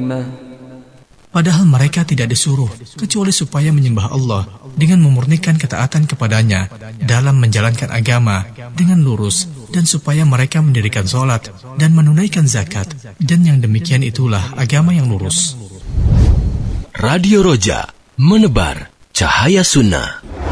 Padahal mereka tidak disuruh kecuali supaya menyembah Allah dengan memurnikan ketaatan kepadanya dalam menjalankan agama dengan lurus, dan supaya mereka mendirikan sholat dan menunaikan zakat, dan yang demikian itulah agama yang lurus. Radio Roja, menebar cahaya sunnah.